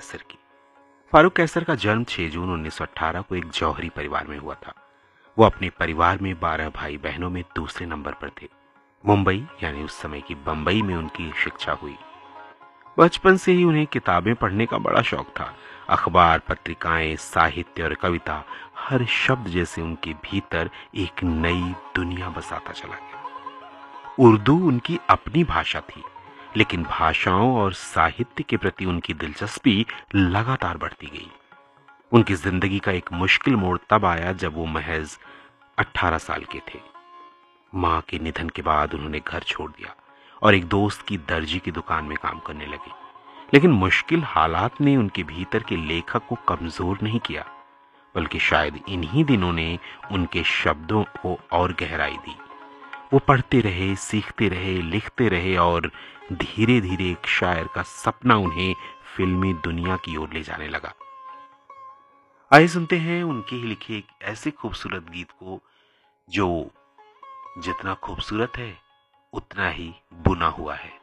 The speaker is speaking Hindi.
कैसर की। फारूक कैसर का जन्म 6 जून 1918 को एक जौहरी परिवार में हुआ था। वो अपने परिवार में 12 भाई बहनों में दूसरे नंबर पर थे। मुंबई यानी उस समय की बंबई में उनकी शिक्षा हुई। बचपन से ही उन्हें किताबें पढ़ने का बड़ा शौक था। अखबार, पत्रिकाएं, साहित्य और कविता, हर शब्द जैसे उनके भीतर एक नई दुनिया बसाता चला गया। उर्दू उनकी अपनी भाषा थी, लेकिन भाषाओं और साहित्य के प्रति उनकी दिलचस्पी लगातार बढ़ती गई। उनकी जिंदगी का एक मुश्किल मोड़ तब आया जब वो महज 18 साल के थे। मां के निधन के बाद उन्होंने घर छोड़ दिया और एक दोस्त की दर्जी की दुकान में काम करने लगे। लेकिन मुश्किल हालात ने उनके भीतर के लेखक को कमजोर नहीं किया, बल्कि शायद इन्हीं दिनों ने उनके शब्दों को और गहराई दी। वो पढ़ते रहे, सीखते रहे, लिखते रहे और धीरे धीरे एक शायर का सपना उन्हें फिल्मी दुनिया की ओर ले जाने लगा। आइए सुनते हैं उनके ही लिखे एक ऐसे खूबसूरत गीत को जो जितना खूबसूरत है उतना ही बुना हुआ है।